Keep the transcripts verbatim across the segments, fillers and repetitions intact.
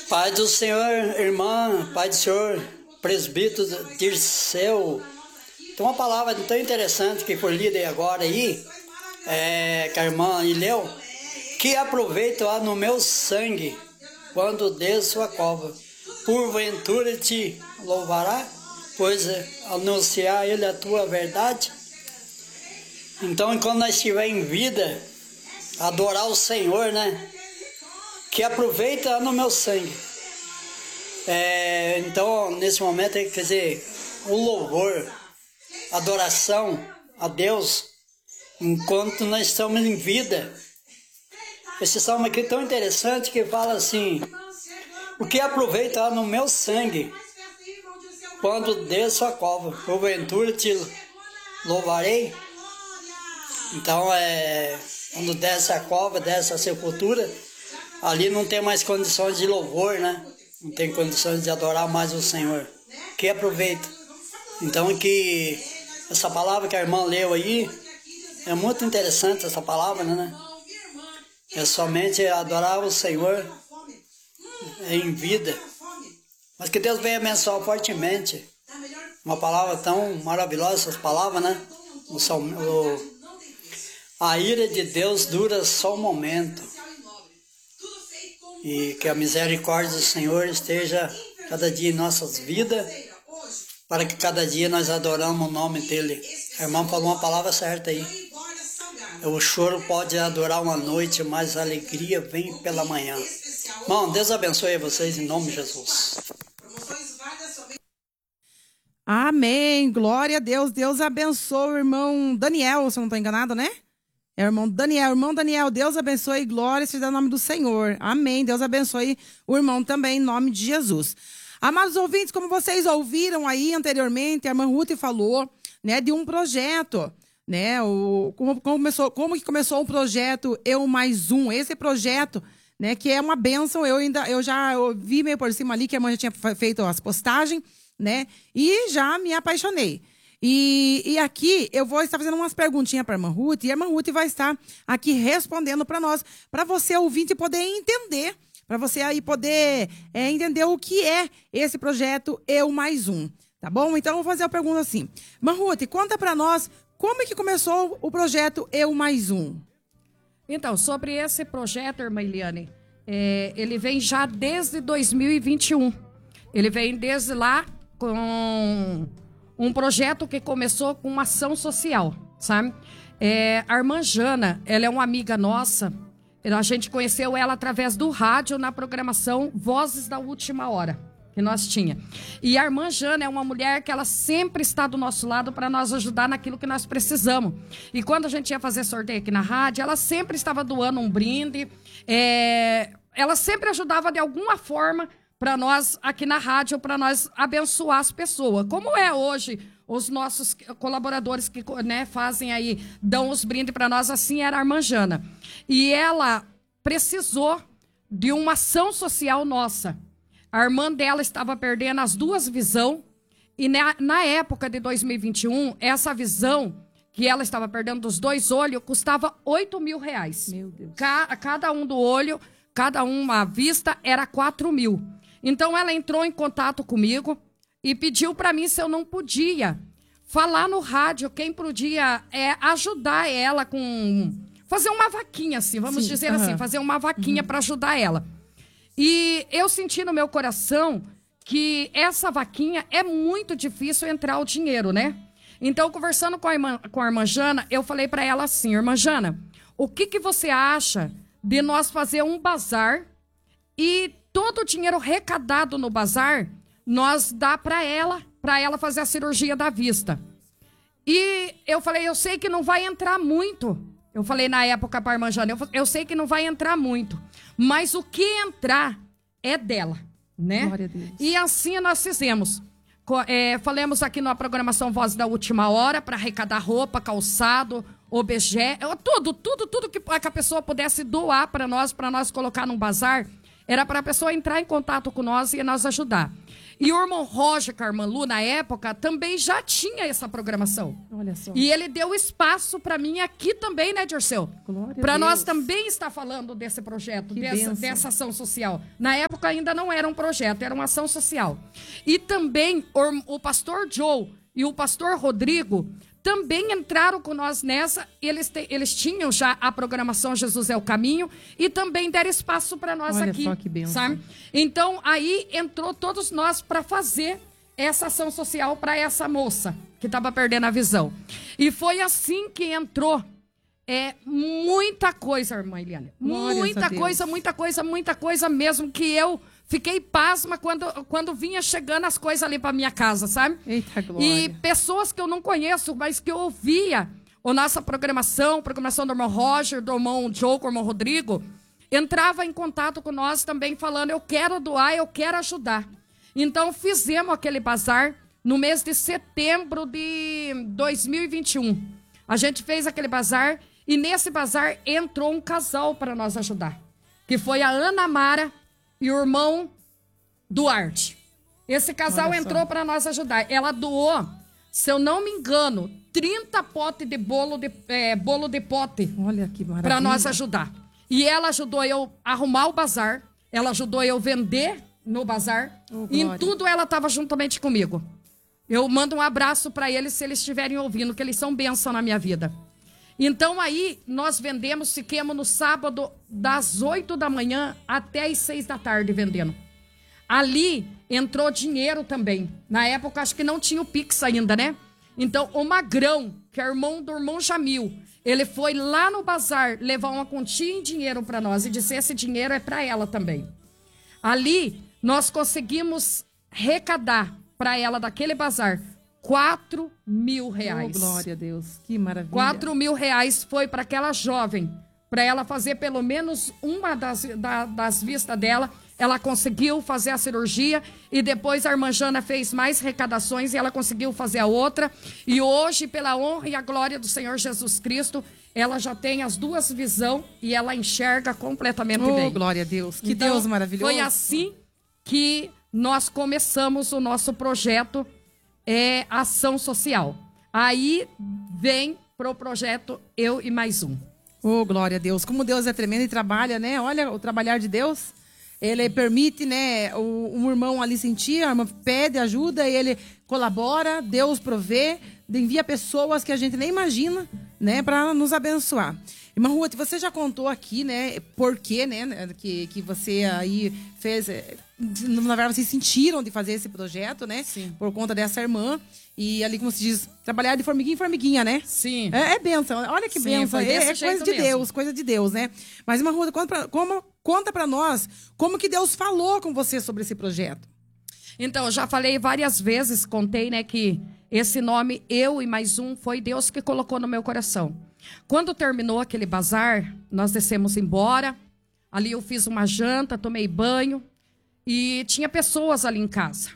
Pai do Senhor, irmã, Pai do Senhor, presbítero Dirceu. Tem uma palavra tão interessante que foi lida agora aí, é, que a irmã aí leu, que aproveito lá no meu sangue, quando desço a cova. Porventura te louvará, pois anunciar ele a tua verdade. Então, quando nós estivermos em vida, adorar o Senhor, né? Que aproveita no meu sangue. É, então, nesse momento, quer dizer, o louvor, adoração a Deus, enquanto nós estamos em vida. Esse salmo aqui é tão interessante que fala assim: o que aproveita no meu sangue, quando desço a cova, porventura te louvarei. Então, é, quando desce a cova, desce a sepultura, ali não tem mais condições de louvor, né? Não tem condições de adorar mais o Senhor. Que aproveita. Então, que essa palavra que a irmã leu aí, é muito interessante essa palavra, né? É somente adorar o Senhor em vida. Mas que Deus venha abençoar fortemente. Uma palavra tão maravilhosa, essas palavras, né? O, o, a ira de Deus dura só um momento. E que a misericórdia do Senhor esteja cada dia em nossas vidas, para que cada dia nós adoramos o nome dEle. A irmã falou uma palavra certa aí. O choro pode adorar uma noite, mas a alegria vem pela manhã. Irmão, Deus abençoe vocês em nome de Jesus. Amém, glória a Deus. Deus abençoe o irmão Daniel, se eu não estou enganado, né? É o irmão Daniel. Irmão Daniel, Deus abençoe, glória seja o nome do Senhor. Amém. Deus abençoe o irmão também, em nome de Jesus. Amados ouvintes, como vocês ouviram aí anteriormente, a irmã Ruth falou, né, de um projeto, né? O, como, como, começou, como que começou o projeto Eu Mais Um? Esse projeto, né, que é uma bênção. Eu ainda eu já eu vi meio por cima ali que a irmã já tinha feito as postagens, né? E já me apaixonei. E, e aqui eu vou estar fazendo umas perguntinhas para a irmã Ruth, e a irmã Ruth vai estar aqui respondendo para nós, para você ouvinte poder entender, para você aí poder é, entender o que é esse projeto Eu Mais Um, tá bom? Então eu vou fazer a pergunta assim. Irmã Ruth, conta para nós como é que começou o projeto Eu Mais Um. Então, sobre esse projeto, irmã Eliane, é, ele vem já desde dois mil e vinte e um. Ele vem desde lá com um projeto que começou com uma ação social, sabe? É, a irmã Jana, ela é uma amiga nossa. A gente conheceu ela através do rádio na programação Vozes da Última Hora, que nós tinha. E a irmã Jana é uma mulher que ela sempre está do nosso lado para nós ajudar naquilo que nós precisamos. E quando a gente ia fazer sorteio aqui na rádio, ela sempre estava doando um brinde. É, ela sempre ajudava de alguma forma para nós aqui na rádio, para nós abençoar as pessoas. Como é hoje os nossos colaboradores que, né, fazem aí, dão os brindes para nós, assim era a irmã Jana. E ela precisou de uma ação social nossa. A irmã dela estava perdendo as duas visões, e na, na época de dois mil e vinte e um, essa visão que ela estava perdendo dos dois olhos custava oito mil reais. Meu Deus. Ca, cada um do olho, cada uma vista era quatro mil. Então ela entrou em contato comigo e pediu para mim se eu não podia falar no rádio, quem podia é, ajudar ela com... fazer uma vaquinha, assim, vamos Sim, dizer uh-huh. assim, fazer uma vaquinha uh-huh. para ajudar ela. E eu senti no meu coração que essa vaquinha é muito difícil entrar o dinheiro, né? Então, conversando com a irmã, com a irmã Jana, eu falei para ela assim: irmã Jana, o que, que você acha de nós fazer um bazar e todo o dinheiro arrecadado no bazar, nós dá para ela, para ela fazer a cirurgia da vista? E eu falei, eu sei que não vai entrar muito. Eu falei na época para a irmã Jana, eu, eu sei que não vai entrar muito, mas o que entrar é dela, né? Glória a Deus. E assim nós fizemos. É, falamos aqui na programação Voz da Última Hora para arrecadar roupa, calçado, objeto, tudo, tudo, tudo que a pessoa pudesse doar para nós, para nós colocar num bazar. era para a pessoa entrar em contato com nós e nos ajudar. E o irmão Roger, com a irmã Lu, na época, também já tinha essa programação. Olha só. E ele deu espaço para mim aqui também, né, Dirceu? Para nós também estar falando desse projeto, dessa, dessa ação social. Na época ainda não era um projeto, era uma ação social. E também o, o pastor Joe e o pastor Rodrigo também entraram com nós nessa. Eles, te, eles tinham já a programação Jesus é o Caminho e também deram espaço para nós Olha aqui. Só que bênção. Sabe? Então, aí entrou todos nós para fazer essa ação social para essa moça que estava perdendo a visão. E foi assim que entrou é, muita coisa, irmã Eliane. Muita coisa, muita coisa, muita coisa mesmo, que eu fiquei pasma quando, quando vinha chegando as coisas ali para minha casa, sabe? Eita, glória. E pessoas que eu não conheço, mas que eu ouvia a nossa programação, programação do irmão Roger, do irmão Joe, do irmão Rodrigo, entrava em contato com nós também falando, eu quero doar, eu quero ajudar. Então fizemos aquele bazar no mês de setembro de dois mil e vinte e um. A gente fez aquele bazar e nesse bazar entrou um casal para nós ajudar, que foi a Ana Mara e o irmão Duarte. Esse casal entrou para nós ajudar. Ela doou, se eu não me engano, trinta potes de bolo de, é, bolo de pote. Olha que maravilha. Para nós ajudar. E ela ajudou eu a arrumar o bazar. Ela ajudou eu vender no bazar. Oh, e em tudo ela estava juntamente comigo. Eu mando um abraço para eles se eles estiverem ouvindo, que eles são bênção na minha vida. Então aí nós vendemos, fiquemos no sábado das oito da manhã até as seis da tarde vendendo. Ali entrou dinheiro também. Na época acho que não tinha o Pix ainda, né? Então o Magrão, que é irmão do irmão Jamil, ele foi lá no bazar levar uma quantia em dinheiro para nós e disse, esse dinheiro é para ela também. Ali nós conseguimos arrecadar para ela daquele bazar quatro mil reais. Oh, glória a Deus, que maravilha. Quatro mil reais foi para aquela jovem, para ela fazer pelo menos uma das, da, das vistas dela. Ela conseguiu fazer a cirurgia e depois a irmã Jana fez mais arrecadações e ela conseguiu fazer a outra. E hoje, pela honra e a glória do Senhor Jesus Cristo, ela já tem as duas visões e ela enxerga completamente oh, bem. Glória a Deus, que então, Deus maravilhoso. Foi assim que nós começamos o nosso projeto é, Ação Social. Aí vem pro projeto Eu e Mais Um. Oh, glória a Deus. Como Deus é tremendo e trabalha, né? Olha o trabalhar de Deus. Ele permite, né, o, um irmão ali sentir, a irmã pede ajuda, e ele colabora, Deus provê, envia pessoas que a gente nem imagina, né, para nos abençoar. Irmã Ruth, você já contou aqui, né, por quê, né, que, que você aí fez, na verdade vocês sentiram de fazer esse projeto, né, Sim. por conta dessa irmã, e ali, como se diz, trabalhar de formiguinha em formiguinha, né? Sim. É, é bênção, olha que Sim, bênção, é, é coisa de mesmo. Deus, coisa de Deus, né? Mas, irmã Ruth, conta pra, como, conta pra nós como que Deus falou com você sobre esse projeto. Então, eu já falei várias vezes, contei, né, que esse nome, Eu e Mais Um, foi Deus que colocou no meu coração. Quando terminou aquele bazar, nós descemos embora. Ali eu fiz uma janta, tomei banho e tinha pessoas ali em casa.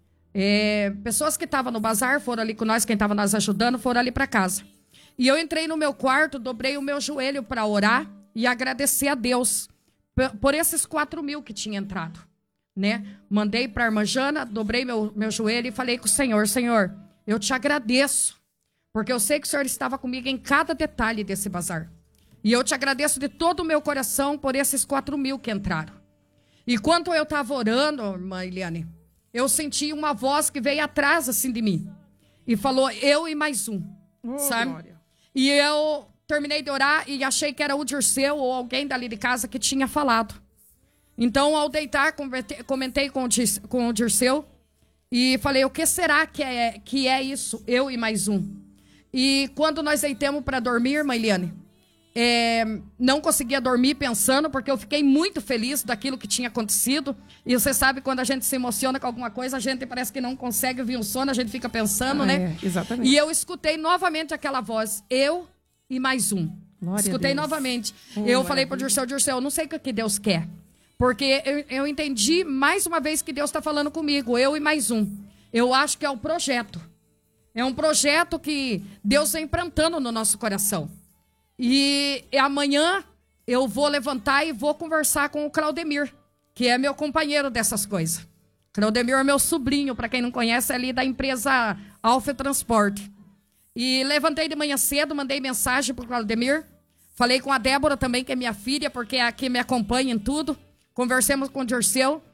É, pessoas que estavam no bazar foram ali com nós, quem estava nos ajudando, foram ali para casa. E eu entrei no meu quarto, dobrei o meu joelho para orar e agradecer a Deus por esses quatro mil que tinha entrado, né? Mandei para a irmã Jana, dobrei meu, meu joelho e falei com o Senhor, Senhor, eu te agradeço, porque eu sei que o Senhor estava comigo em cada detalhe desse bazar. E eu te agradeço de todo o meu coração por esses quatro mil que entraram. E quando eu estava orando, irmã Eliane, eu senti uma voz que veio atrás assim de mim e falou, eu e mais um, oh, sabe? Glória. E eu terminei de orar e achei que era o Dirceu ou alguém dali de casa que tinha falado. Então, ao deitar, comentei com o, com o Dirceu e falei, o que será que é, que é isso, eu e mais um? E quando nós deitamos para dormir, irmã Eliane, É, não conseguia dormir pensando, porque eu fiquei muito feliz daquilo que tinha acontecido. E você sabe, quando a gente se emociona com alguma coisa, a gente parece que não consegue vir um sono, a gente fica pensando, ah, né? É, exatamente. E eu escutei novamente aquela voz, eu e mais um. Glória escutei a Deus. novamente. Oh, eu maravilha. falei para o Dirceu, Dirceu, eu não sei o que Deus quer. Porque eu, eu entendi mais uma vez que Deus está falando comigo, eu e mais um. Eu acho que é o projeto. É um projeto que Deus vem plantando no nosso coração. E amanhã eu vou levantar e vou conversar com o Claudemir, que é meu companheiro dessas coisas. Claudemir é meu sobrinho, para quem não conhece, é ali da empresa Alfa Transporte. E levantei de manhã cedo, mandei mensagem pro Claudemir. Falei com a Débora também, que é minha filha, porque é a que me acompanha em tudo. Conversemos com o Dirceu.